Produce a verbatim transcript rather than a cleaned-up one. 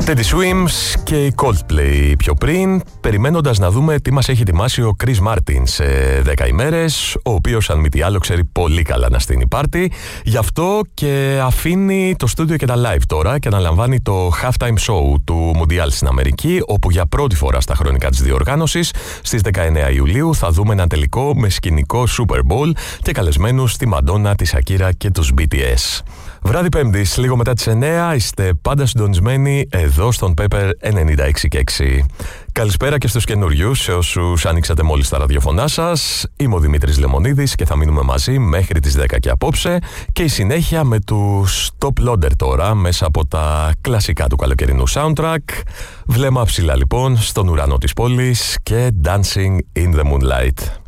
Teddy Swims και η Coldplay πιο πριν, περιμένοντας να δούμε τι μας έχει ετοιμάσει ο Chris Martin σε δέκα ημέρες, ο οποίος αν μη τι άλλο ξέρει πολύ καλά να στείνει πάρτι. Γι' αυτό και αφήνει το στούντιο και τα live τώρα και αναλαμβάνει το halftime show του Mundial στην Αμερική, όπου για πρώτη φορά στα χρονικά της διοργάνωσης στις δεκαεννέα Ιουλίου θα δούμε ένα τελικό με σκηνικό Super Bowl και καλεσμένους τη Madonna, τη Shakira και τους μπι τι ες. Βράδυ Πέμπτης, λίγο μετά τις εννέα, είστε πάντα συντονισμένοι εδώ στον Pepper ενενήντα έξι και έξι. Καλησπέρα και στους καινούριους, σε όσους άνοιξατε μόλις τα ραδιοφωνά σας. Είμαι ο Δημήτρης Λεμονίδης και θα μείνουμε μαζί μέχρι τις δέκα και απόψε και η συνέχεια με τους Top Loader τώρα μέσα από τα κλασικά του καλοκαιρινού soundtrack. Βλέμμα ψηλά λοιπόν στον ουρανό της πόλης και Dancing in the Moonlight.